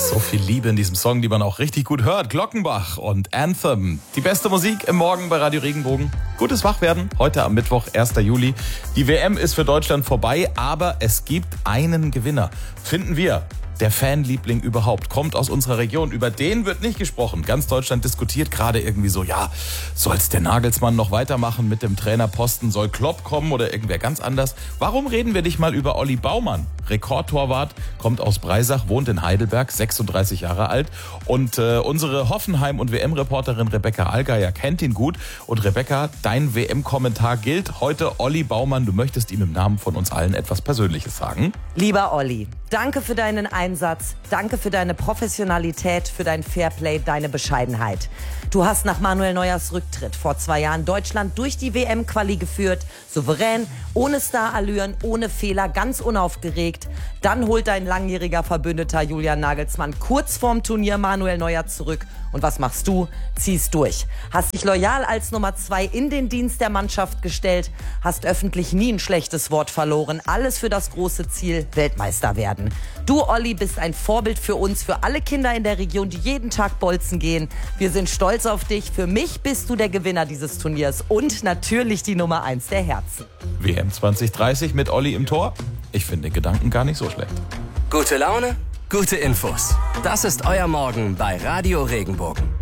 So viel Liebe in diesem Song, die man auch richtig gut hört. Glockenbach und Anthem. Die beste Musik im Morgen bei Radio Regenbogen. Gutes Wachwerden, heute am Mittwoch, 1. Juli. Die WM ist für Deutschland vorbei, aber es gibt einen Gewinner. Finden wir. Der Fanliebling überhaupt kommt aus unserer Region. Über den wird nicht gesprochen. Ganz Deutschland diskutiert gerade irgendwie so, ja, soll's der Nagelsmann noch weitermachen mit dem Trainerposten? Soll Klopp kommen oder irgendwer ganz anders? Warum reden wir nicht mal über Olli Baumann? Rekordtorwart, kommt aus Breisach, wohnt in Heidelberg, 36 Jahre alt. Und unsere Hoffenheim- und WM-Reporterin Rebecca Allgeier kennt ihn gut. Und Rebecca, dein WM-Kommentar gilt heute. Olli Baumann, du möchtest ihm im Namen von uns allen etwas Persönliches sagen. Lieber Olli, danke für deinen Einsatz, danke für deine Professionalität, für dein Fairplay, deine Bescheidenheit. Du hast nach Manuel Neuers Rücktritt vor 2 Jahren Deutschland durch die WM-Quali geführt, souverän, ohne Starallüren, ohne Fehler, ganz unaufgeregt. Dann holt dein langjähriger Verbündeter Julian Nagelsmann kurz vorm Turnier Manuel Neuer zurück. Und was machst du? Ziehst durch. Hast dich loyal als Nummer 2 in den Dienst der Mannschaft gestellt, hast öffentlich nie ein schlechtes Wort verloren. Alles für das große Ziel, Weltmeister werden. Du, Olli, bist ein Vorbild für uns, für alle Kinder in der Region, die jeden Tag bolzen gehen. Wir sind stolz auf dich. Für mich bist du der Gewinner dieses Turniers und natürlich die Nummer 1 der Herzen. WM 2030 mit Olli im Tor? Ich finde den Gedanken gar nicht so schlecht. Gute Laune, gute Infos. Das ist euer Morgen bei Radio Regenbogen.